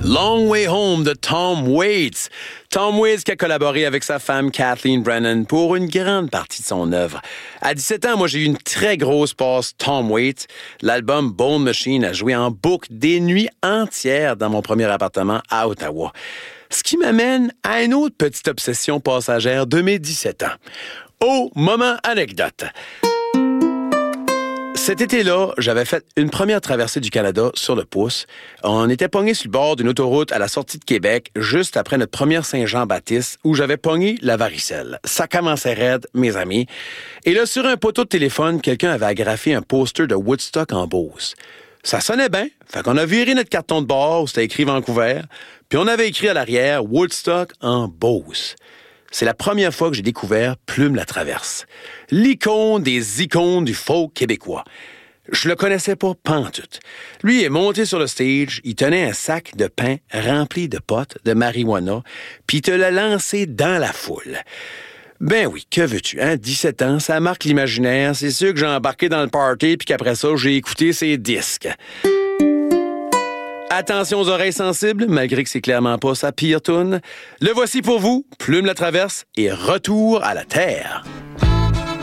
Long Way Home de Tom Waits. Tom Waits qui a collaboré avec sa femme Kathleen Brennan pour une grande partie de son œuvre. À 17 ans, moi, j'ai eu une très grosse passe Tom Waits. L'album Bone Machine a joué en boucle des nuits entières dans mon premier appartement à Ottawa. Ce qui m'amène à une autre petite obsession passagère de mes 17 ans. Oh, moment anecdote. Cet été-là, j'avais fait une première traversée du Canada sur le pouce. On était pogné sur le bord d'une autoroute à la sortie de Québec, juste après notre première Saint-Jean-Baptiste, où j'avais pogné la varicelle. Ça commençait raide, mes amis. Et là, sur un poteau de téléphone, quelqu'un avait agrafé un poster de Woodstock en Beauce. Ça sonnait bien, fait qu'on a viré notre carton de bord où c'était écrit Vancouver, puis on avait écrit à l'arrière Woodstock en Beauce. C'est la première fois que j'ai découvert Plume la Traverse, l'icône des icônes du folk québécois. Je le connaissais pas pantoute. Lui est monté sur le stage, il tenait un sac de pain rempli de potes de marijuana, puis il te l'a lancé dans la foule. Ben oui, que veux-tu, hein? 17 ans, ça marque l'imaginaire. C'est sûr que j'ai embarqué dans le party puis qu'après ça, j'ai écouté ses disques. Attention aux oreilles sensibles, malgré que c'est clairement pas sa pire toune. Le voici pour vous, Plume la Traverse et Retour à la Terre.